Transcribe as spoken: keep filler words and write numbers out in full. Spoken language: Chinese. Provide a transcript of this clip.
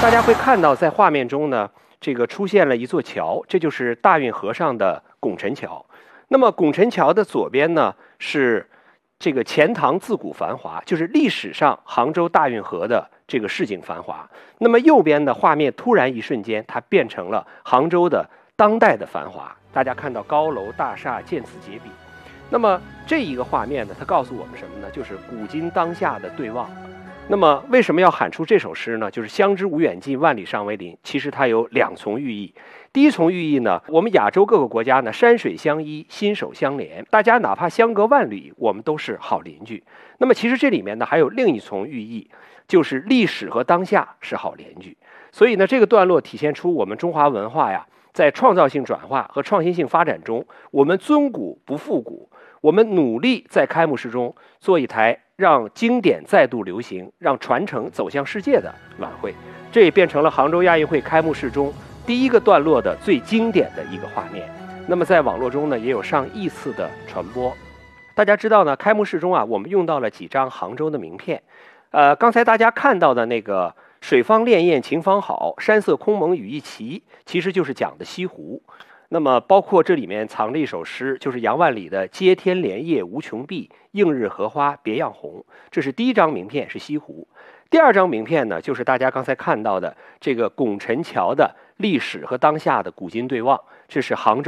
大家会看到，在画面中呢，这个出现了一座桥，这就是大运河上的拱辰桥。那么拱辰桥的左边呢是这个钱塘自古繁华，就是历史上杭州大运河的这个市井繁华。那么右边的画面突然一瞬间，它变成了杭州的当代的繁华。大家看到高楼大厦渐次结笔。那么这一个画面呢，它告诉我们什么呢？就是古今当下的对望。那么为什么要喊出这首诗呢？就是相知无远近，万里尚为邻。其实它有两重寓意。第一重寓意呢，我们亚洲各个国家呢，山水相依，心手相连，大家哪怕相隔万里，我们都是好邻居。那么其实这里面呢，还有另一重寓意，就是历史和当下是好邻居。所以呢，这个段落体现出我们中华文化呀，在创造性转化和创新性发展中，我们尊古不复古，我们努力在开幕式中做一台让经典再度流行、让传承走向世界的晚会。这也变成了杭州亚运会开幕式中第一个段落的最经典的一个画面。那么在网络中呢，也有上亿次的传播。大家知道呢，开幕式中啊，我们用到了几张杭州的名片。呃，刚才大家看到的那个水方潋滟晴方好，山色空蒙雨亦奇，其实就是讲的西湖。那么包括这里面藏着一首诗，就是杨万里的接天莲叶无穷碧，映日荷花别样红。这是第一张名片，是西湖。第二张名片呢，就是大家刚才看到的这个拱辰桥的历史和当下的古今对望，这是杭州